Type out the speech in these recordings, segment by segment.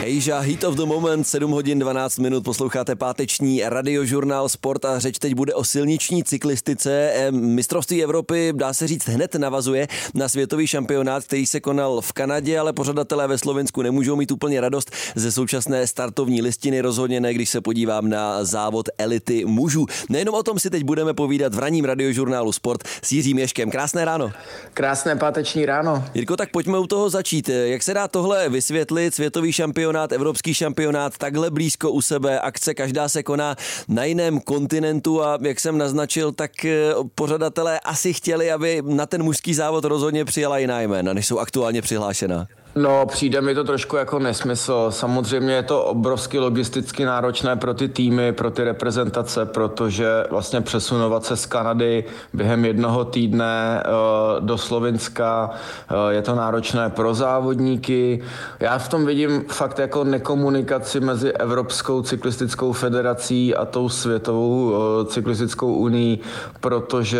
Hejža, Heat of the Moment, 7 hodin 12 minut, posloucháte páteční radiožurnál Sport a řeč teď bude o silniční cyklistice. Mistrovství Evropy, dá se říct, hned navazuje na světový šampionát, který se konal v Kanadě, ale pořadatelé ve Slovinsku nemůžou mít úplně radost ze současné startovní listiny, rozhodně ne, když se podívám na závod elity mužů. Nejenom o tom si teď budeme povídat v ranním radiožurnálu Sport s Jiřím Ježkem. Krásné ráno. Krásné páteční ráno. Jirko, tak pojďme u toho začít. Jak se dá tohle vysvětlit? Světový šampionát, evropský šampionát, takhle blízko u sebe, akce, každá se koná na jiném kontinentu a jak jsem naznačil, tak pořadatelé asi chtěli, aby na ten mužský závod rozhodně přijala jiná jména, než jsou aktuálně přihlášená. No, přijde mi to trošku jako nesmysl. Samozřejmě je to obrovsky logisticky náročné pro ty týmy, pro ty reprezentace, protože vlastně přesunovat se z Kanady během jednoho týdne do Slovinska je to náročné pro závodníky. Já v tom vidím fakt jako nekomunikaci mezi Evropskou cyklistickou federací a tou Světovou cyklistickou unii, protože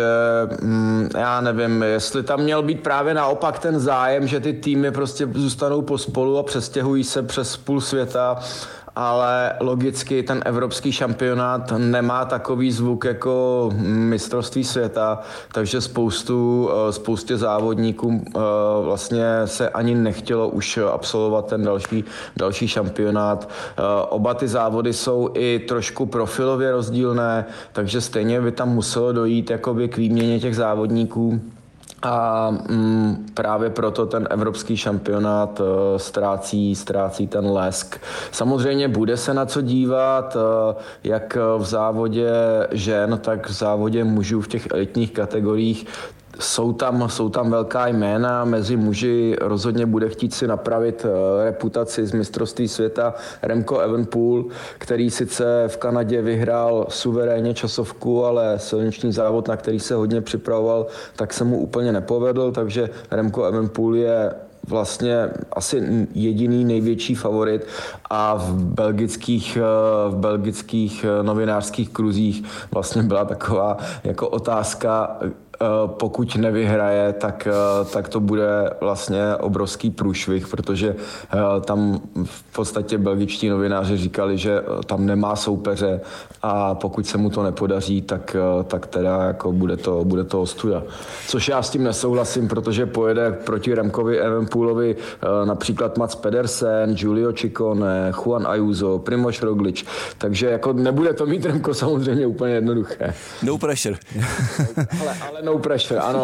já nevím, jestli tam měl být právě naopak ten zájem, že ty týmy prostě zůstanou pospolu a přestěhují se přes půl světa, ale logicky ten evropský šampionát nemá takový zvuk jako mistrovství světa, takže spoustě závodníků vlastně se ani nechtělo už absolvovat ten další šampionát. Oba ty závody jsou i trošku profilově rozdílné, takže stejně by tam muselo dojít jakoby k výměně těch závodníků. A právě proto ten evropský šampionát ztrácí ten lesk. Samozřejmě bude se na co dívat, jak v závodě žen, tak v závodě mužů v těch elitních kategoriích. Jsou tam velká jména, mezi muži rozhodně bude chtít si napravit reputaci z mistrovství světa Remco Evenepoel, který sice v Kanadě vyhrál suverénně časovku, ale silniční závod, na který se hodně připravoval, tak se mu úplně nepovedl, takže Remco Evenepoel je vlastně asi jediný největší favorit a v belgických novinářských kruzích vlastně byla taková jako otázka, pokud nevyhraje, tak to bude vlastně obrovský průšvih, protože tam v podstatě belgičtí novináři říkali, že tam nemá soupeře a pokud se mu to nepodaří, tak teda jako bude to ostuda. Což já s tím nesouhlasím, protože pojede proti Remkovi Evenepoelovi například Mats Pedersen, Giulio Ciccone, Juan Ayuso, Primož Roglič, takže jako nebude to mít Remko samozřejmě úplně jednoduché. No pressure. Ale no pressure, ano.